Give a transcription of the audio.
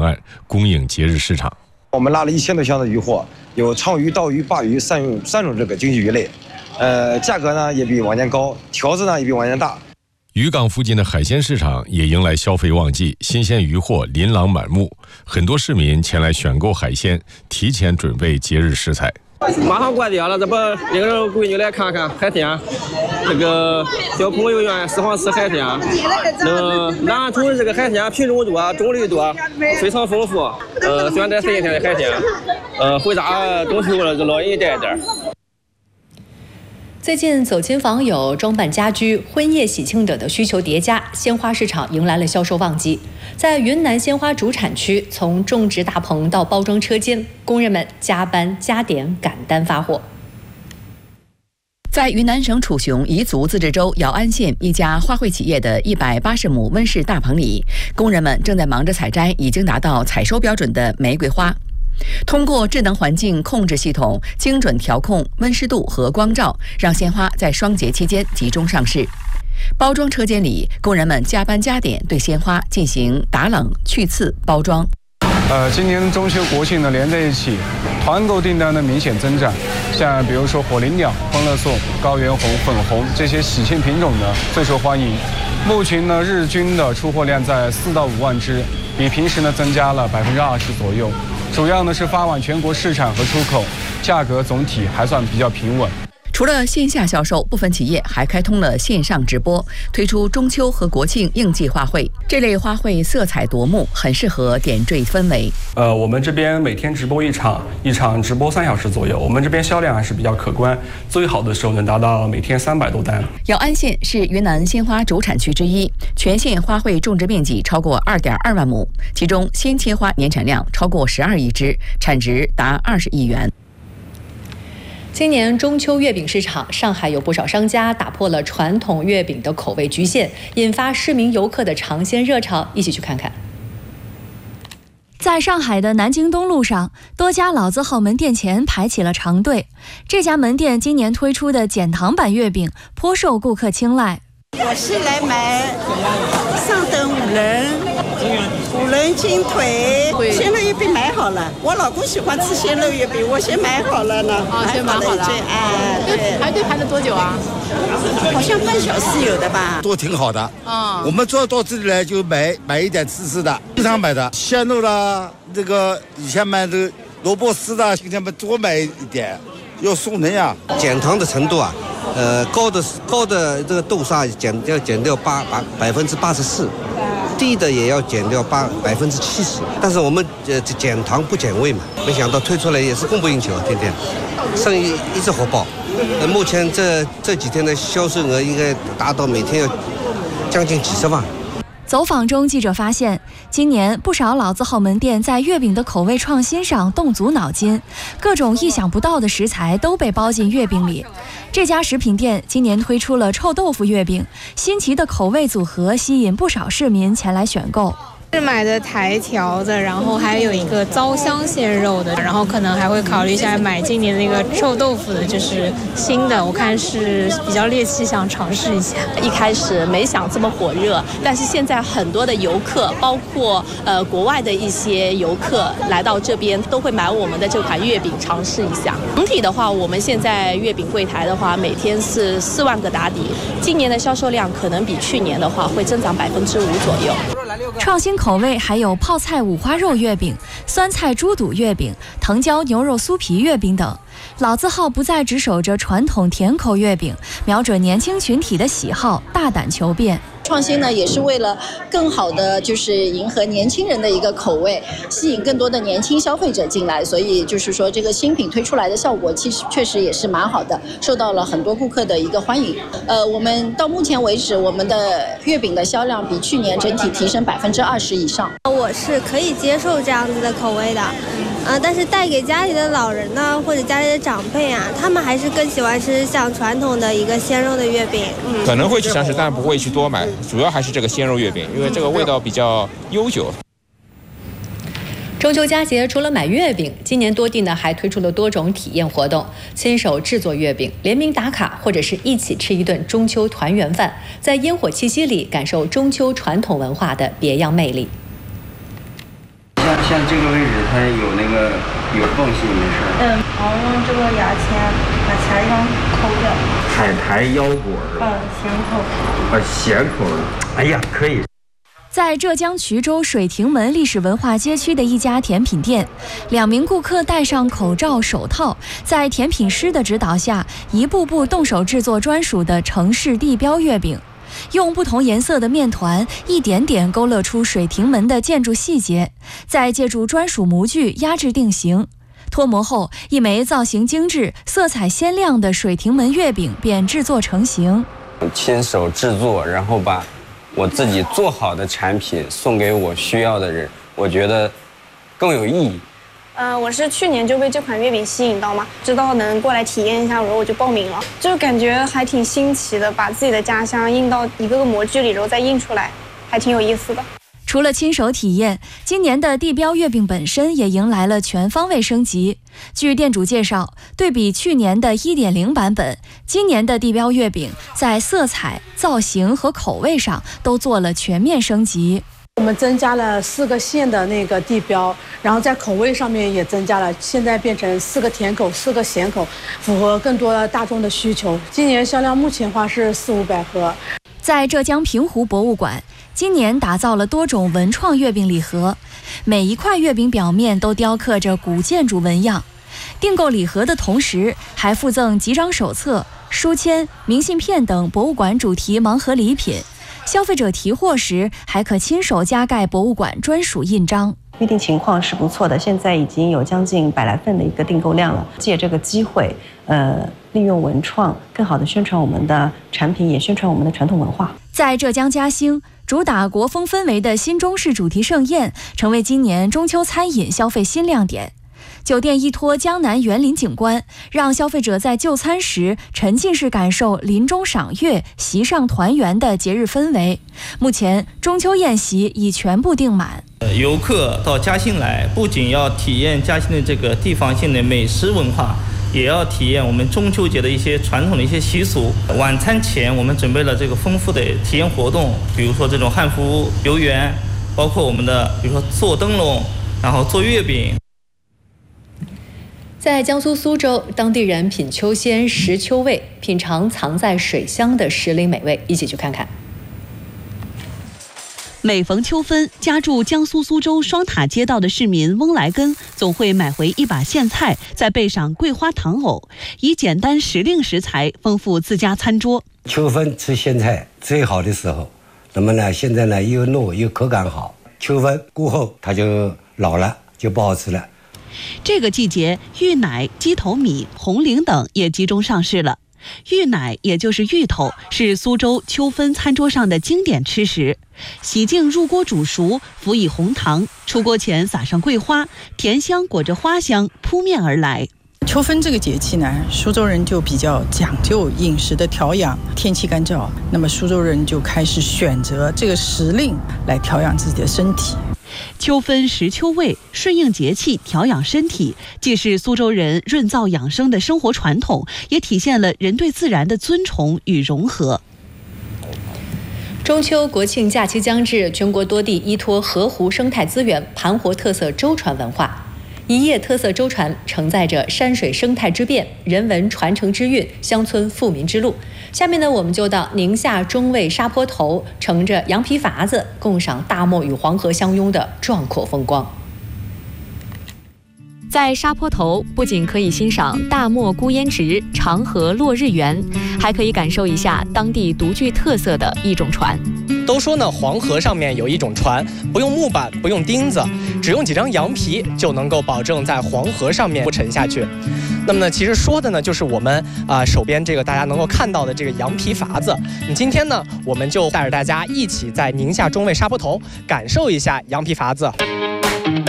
案，供应节日市场。 我们拉了1000多箱的鱼货，有鲳鱼、刀鱼、鲅鱼三种这个经济鱼类，价格呢也比往年高，条子呢也比往年大。 渔港附近的海鲜市场也迎来消费旺季，新鲜鱼货琳琅满目，很多市民前来选购海鲜，提前准备节日食材。 马上关店了，这不领着闺女来看看海鲜，这个小朋友愿意喜欢吃海鲜。南安城的这个海鲜品种多，种类多，非常丰富。选择新鲜的海鲜，回家中秋了就老人一带点。 最近走亲访友、装扮家居、婚宴喜庆等的需求叠加，鲜花市场迎来了销售旺季。在云南鲜花主产区，从种植大棚到包装车间，工人们加班加点赶单发货。 在云南省楚雄彝族自治州瑶安县一家花卉企业的180亩温室大棚里，工人们正在忙着采摘已经达到采收标准的玫瑰花。通过智能环境控制系统精准调控温湿度和光照，让鲜花在双节期间集中上市。包装车间里，工人们加班加点对鲜花进行打冷、去刺、包装。 今年中秋国庆呢连在一起，团购订单呢明显增长。像比如说火灵鸟、欢乐颂、高原红、粉红这些喜庆品种呢最受欢迎。目前呢日均的出货量在4到5万只，比平时呢增加了20%左右。主要呢是发往全国市场和出口，价格总体还算比较平稳。 除了线下销售，部分企业还开通了线上直播，推出中秋和国庆应季花卉。这类花卉色彩夺目，很适合点缀氛围。 我们这边每天直播一场直播3小时左右，我们这边销量还是比较可观，最好的时候能达到每天300多单。 瑶安县是云南鲜花主产区之一，全县花卉种植面积超过2.2万亩，其中鲜切花年产量超过12亿只，产值达20亿元。 今年中秋月饼市场，上海有不少商家打破了传统月饼的口味局限，引发市民游客的尝鲜热潮。一起去看看。 在上海的南京东路上，多家老字号门店前排起了长队。这家门店今年推出的减糖版月饼颇受顾客青睐。 我是来买上等五仁金腿鲜肉月饼买好了，我老公喜欢吃鲜肉月饼，我先买好了呢。 先买好了。 对， 排队排了多久啊？ 好像半小时有的吧。 都挺好的。我们主要到这里来就买一点吃的，经常买的鲜肉啦，这个以前买的萝卜丝的，今天们多买一点，要送人呀。 减糖的程度啊，高的这个豆沙要减掉84%。低的也要减掉70%，但是我们减糖不减味嘛，没想到推出来也是供不应求，天天生意一直火爆。目前这几天的销售额应该达到每天要将近几10万。 走访中，记者发现，今年不少老字号门店在月饼的口味创新上动足脑筋，各种意想不到的食材都被包进月饼里。这家食品店今年推出了臭豆腐月饼，新奇的口味组合吸引不少市民前来选购。 是买的台条的，然后还有一个糟香鲜肉的，然后可能还会考虑一下买今年那个臭豆腐的，就是新的，我看是比较猎奇，想尝试一下。 一开始没想这么火热，但是现在很多的游客，包括国外的一些游客来到这边，都会买我们的这款月饼尝试一下。整体的话，我们现在月饼柜台的话，每天是4万个打底，今年的销售量可能比去年的话会增长5%左右。 创新口味还有泡菜五花肉月饼、酸菜猪肚月饼、藤椒牛肉酥皮月饼等。老字号不再只守着传统甜口月饼，瞄准年轻群体的喜好，大胆求变。 创新呢，也是为了更好的就是迎合年轻人的一个口味，吸引更多的年轻消费者进来。所以就是说，这个新品推出来的效果其实确实也是蛮好的，受到了很多顾客的一个欢迎。我们到目前为止，我们的月饼的销量比去年整体提升20%以上。 我是可以接受这样子的口味的，但是带给家里的老人呢，或者家里的长辈啊，他们还是更喜欢吃像传统的一个鲜肉的月饼。 可能会去尝试，但不会去多买。主要还是这个鲜肉月饼，因为这个味道比较悠久。 中秋佳节除了买月饼，今年多地呢还推出了多种体验活动，亲手制作月饼，联名打卡，或者是一起吃一顿中秋团圆饭，在烟火气息里感受中秋传统文化的别样魅力。 像这个位置它有缝隙，没事。 然后用这个牙签把其他地方抠掉。 海苔腰果。 咸口。 咸口的。哎呀，可以。 在浙江衢州水亭门历史文化街区的一家甜品店，2名顾客戴上口罩、手套，在甜品师的指导下，一步步动手制作专属的城市地标月饼。用不同颜色的面团一点点勾勒出水亭门的建筑细节，再借助专属模具压制定型。脱模后，一枚造型精致、色彩鲜亮的水亭门月饼便制作成型。 亲手制作，然后把我自己做好的产品送给我需要的人，我觉得更有意义。 我是去年就被这款月饼吸引到嘛，知道能过来体验一下，然后我就报名了，就感觉还挺新奇的，把自己的家乡印到一个个模具里，然后再印出来，还挺有意思的。 除了亲手体验，今年的地标月饼本身也迎来了全方位升级。据店主介绍，对比去年的 1.0 版本，今年的地标月饼在色彩、造型和口味上都做了全面升级。 我们增加了4个县的那个地标，然后在口味上面也增加了，现在变成4个甜口、4个咸口，符合更多大众的需求。今年销量目前话是400-500盒。 在浙江平湖博物馆，今年打造了多种文创月饼礼盒，每一块月饼表面都雕刻着古建筑纹样。订购礼盒的同时，还附赠集章手册、书签、明信片等博物馆主题盲盒礼品。消费者提货时还可亲手加盖博物馆专属印章。 预订情况是不错的，现在已经有将近100来份的一个订购量了。借这个机会，利用文创更好的宣传我们的产品，也宣传我们的传统文化。 在浙江嘉兴，主打国风氛围的新中式主题盛宴成为今年中秋餐饮消费新亮点。酒店依托江南园林景观，让消费者在就餐时沉浸式感受林中赏月、席上团圆的节日氛围。目前，中秋宴席已全部订满。 游客到嘉兴来，不仅要体验嘉兴的这个地方性的美食文化，也要体验我们中秋节的一些传统的一些习俗。晚餐前，我们准备了这个丰富的体验活动，比如说这种汉服游园，包括我们的比如说做灯笼，然后做月饼。 在江苏苏州，当地人品秋鲜、食秋味，品尝藏在水乡的时令美味，一起去看看。 每逢秋分，家住江苏苏州双塔街道的市民翁来根总会买回一把苋菜，再备上桂花糖藕，以简单时令食材丰富自家餐桌。 秋分吃苋菜最好的时候，那么呢，现在呢又糯又口感好，秋分过后它就老了，就不好吃了。 这个季节，芋奶、鸡头米、红菱等也集中上市了。芋奶也就是芋头，是苏州秋分餐桌上的经典吃食。洗净入锅煮熟，辅以红糖，出锅前撒上桂花，甜香裹着花香扑面而来。 秋分这个节气呢，苏州人就比较讲究饮食的调养，天气干燥，那么苏州人就开始选择这个时令来调养自己的身体。 秋分食秋味，顺应节气调养身体，既是苏州人润燥养生的生活传统，也体现了人对自然的尊崇与融合。 中秋国庆假期将至，全国多地依托河湖生态资源，盘活特色舟船文化。一叶特色舟船承载着山水生态之变、人文传承之韵、乡村富民之路。下面呢，我们就到宁夏中卫沙坡头，乘着羊皮筏子，共赏大漠与黄河相拥的壮阔风光。在沙坡头，不仅可以欣赏大漠孤烟直、长河落日圆，还可以感受一下当地独具特色的一种船。 都说呢，黄河上面有一种船，不用木板，不用钉子，只用几张羊皮就能够保证在黄河上面不沉下去。那么呢，其实说的呢，就是我们手边这个大家能够看到的这个羊皮筏子。今天呢，我们就带着大家一起在宁夏中卫沙坡头感受一下羊皮筏子。